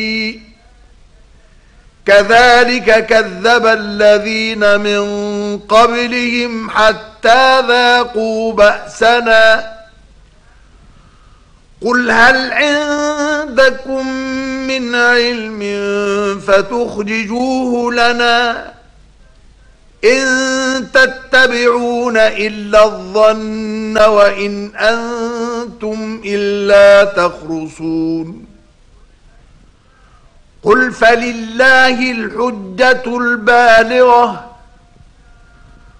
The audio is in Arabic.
كذلك كذب الذين من قبلهم حتى ذاقوا بأسنا قل هل عندكم من علم فتخرجوه لنا إن تتبعون إلا الظن وإن أنتم إلا تخرصون قل فلله الحجة البالغة